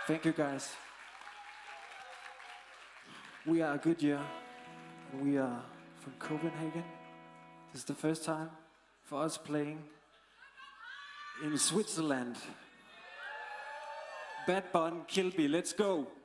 Thank you, guys. We are a good year. We are from Copenhagen. This is the first time for us playing in Switzerland. Bad Bunny, Kill Me, let's go!